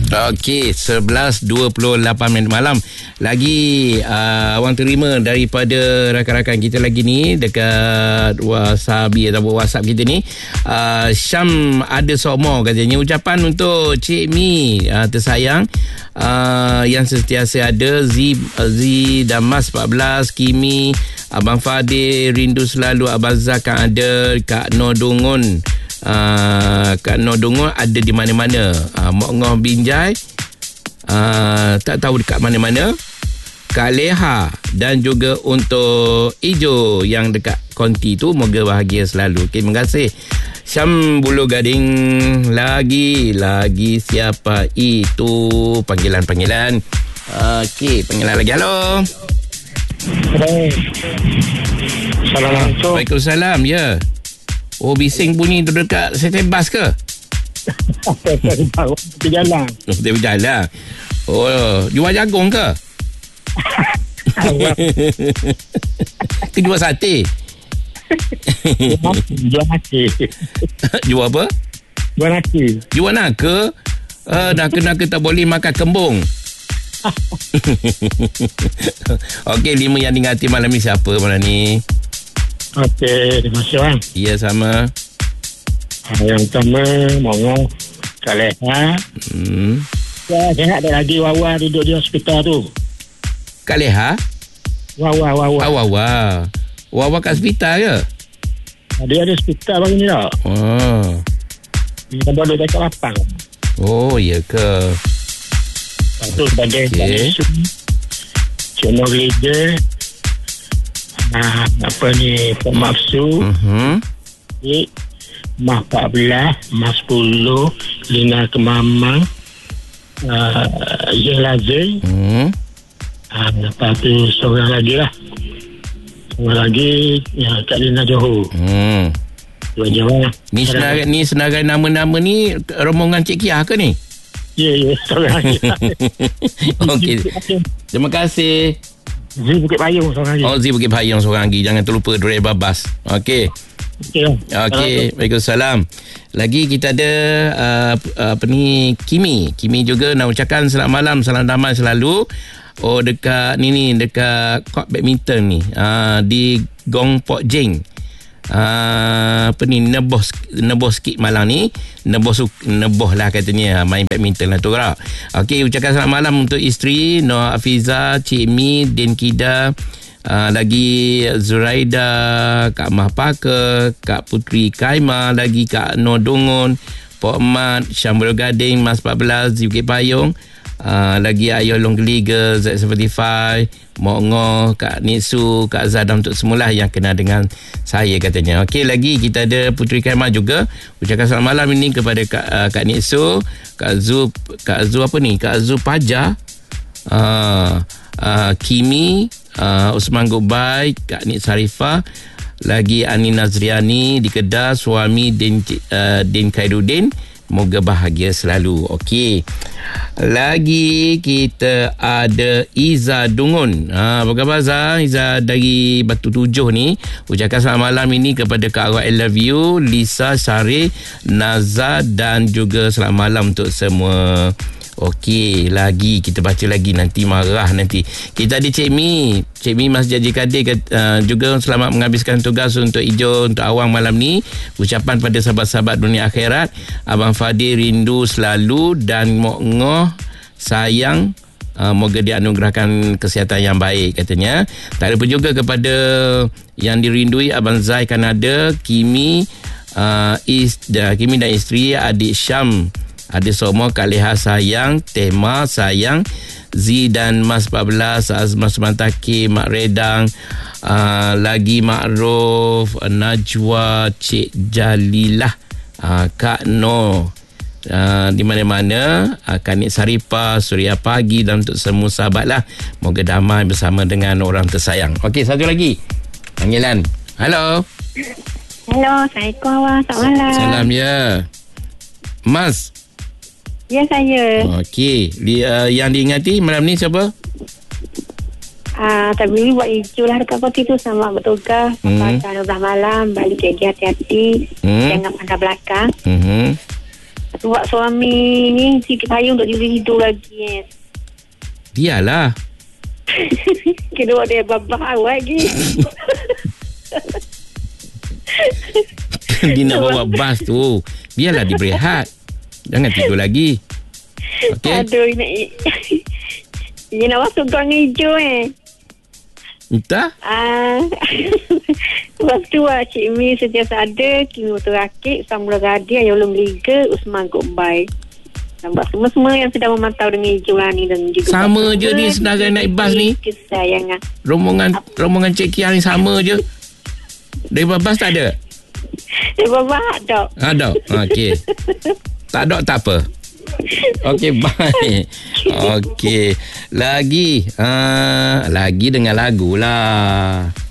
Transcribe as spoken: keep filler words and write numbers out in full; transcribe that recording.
Okey, sebelas dua puluh lapan minit malam. Lagi uh, awang terima daripada rakan-rakan kita lagi ni dekat Wasabi atau WhatsApp kita ni. Uh, Syam ada somo katanya, ucapan untuk Cik Mi uh, tersayang uh, yang sentiasa ada, Z Z Damas empat belas, Kimi, Abang Fadil, rindu selalu Abang Zak kan ada, Kak Nodungun. Uh, Kak Nodungun ada di mana-mana. uh, Mok Ngoh Binjai uh, tak tahu dekat mana-mana. Kak Leha dan juga untuk Ijo yang dekat konti tu, moga bahagia selalu. Okay, terima kasih Syam Bulu Gading. Lagi Lagi siapa itu? Panggilan-panggilan. Okey, panggilan lagi. Halo. Hai. Assalamualaikum. Waalaikumsalam. Ya. Oh, bising bunyi tu dekat stesen bas ke? Di jalan. Oh, dia berjalan. Oh, jual jagung ke? Ke jual sate? Jual nasi. Jual apa? Jual nasi. Jual naka? Uh, naka-naka tak boleh makan kembung. Okey, lima yang diingati malam ni siapa malam ni? Okey, terima kasih bang. Ya, sama. Yang pertama, Mongo, Kak Leha. Hmm. Ya, saya ada lagi Wawa duduk di hospital tu. Kak Leha? Wawa, Wawa. Ah, Wawa. Wawa kat hospital ke? Dia ada hospital bang ni tak? Oh. Dia baru dekat lapang. Oh, ya ke? Lepas tu sebagai Okey. Cik Nur Leader. Ah, apa ni, Pemaksu. Mhm. Cik Mah empat belas, Mah sepuluh, Lina Kemamang, uh, Yen Lazim. Hmm. Ah, lepas tu seorang lagi lah. Seorang lagi, ya, Kak Lina Johor. Hmm. Dua jawab. Ni senarai, ni senarai nama-nama ni rombongan Cik Kia ke ni? Ya, ya, seorang lagi. Okey. Terima kasih. Z Bukit Payung seorang lagi. Oh, Z Bukit Payung seorang lagi. Jangan terlupa driver bas. Okey. Okey. Okey. Waalaikumsalam. Lagi kita ada uh, apa ni, Kimi. Kimi juga nak ucapkan selamat malam, salam damai selalu. Oh, dekat ni ni dekat court badminton ni. Uh, di Gong Pok Jing. Uh, apa ni, neboh neboh sikit malam ni, neboh neboh lah katanya, main badminton lah tu lah. Okey, ucapkan selamat malam untuk isteri Noah Afiza, Cik Mi, Din Kida, uh, lagi Zuraida, Kak Mahpaka, Kak Putri Kaima, lagi Kak Nodungun, Pok Mat, Syambul Gading, Mas empat belas, Bukit Payung, uh, lagi Ayo Longgeliga, Z tujuh puluh lima, Mok Ngoh, Kak Nitsu, Kak Zadam, untuk semulah yang kenal dengan saya katanya. Okey, lagi kita ada Putri Kaimah juga. Ucapkan selamat malam ini kepada Kak, uh, Kak Nitsu, Kak Zu, Kak Zu apa ni? Kak Zu Pajar, uh, uh, Kimi, uh, Usman Gobai, Kak Nik Sarifah, lagi Ani Nazriani di Kedah, suami Din, uh, Din Khairuddin. Moga bahagia selalu. Okey. Lagi kita ada Iza Dungun. Ha, apa khabar Zah? Iza dari Batu Tujuh ni. Ucapkan selamat malam ini kepada Kak Awak I Love You, Lisa, Syarif, Nazar dan juga selamat malam untuk semua. Okey, lagi kita baca lagi, nanti marah nanti. Kita ada Cik Mi. Cik Mi Masjid Haji Kadir uh, juga selamat menghabiskan tugas untuk Ijo, untuk awang malam ni. Ucapan pada sahabat-sahabat dunia akhirat. Abang Fadil rindu selalu dan Mok Ngoh sayang. Uh, moga dianugerahkan kesihatan yang baik katanya. Tak lupa juga kepada yang dirindui Abang Zai Kanada, Kimi, uh, is, uh, Kimi dan isteri, adik Syam, ada semua, Kak Leha sayang, Tema sayang, Z dan Mas empat belas, Azman Sumantaki, Mak Redang, uh, lagi Ma'ruf, Najwa, Cik Jalilah, uh, Kak No, uh, di mana-mana, uh, Kak Nik Saripah, Suria Pagi dan untuk semua sahabat lah. Moga damai bersama dengan orang tersayang. Okey, satu lagi panggilan. Halo. Hello, Assalamualaikum awak. Selamat malam. Salam ya. Mas. Ya, saya. Okey, uh, yang diingati malam ni siapa? Ah, uh, tapi buat hijau lah dekat poti tu, sama bertugas. Hmm. Sampai dah malam, balik lagi hati-hati. Hmm. Jangan pandang belakang. Mhm. Sebab suami ni sikit payung untuk diri hidup lagi eh. Dialah. Kedua dia babah lagi. Dia nak bawa bas tu. Biarlah dia berehat. Jangan tidur lagi. Okey. Aduh, nak dia nak masuk gang hijau eh. Entah. Ah, lepas tu lah Cik Mi sentiasa ada Kimi Motor Rakit, Samula Radia, Yolong Liga, Usman Goodbye. Nampak semua-semua yang sedang memantau dengan hijau lah ni. Dan juga Sama je ni senarai naik bas ni. Kesayangan. Rombongan rombongan Cik Kia ni sama je. Dari bas tak ada? Eh, Baba tak. Ada. Okey. Tak ada tak apa. Okey, bye. Okey. Lagi uh, lagi dengan lagu lah.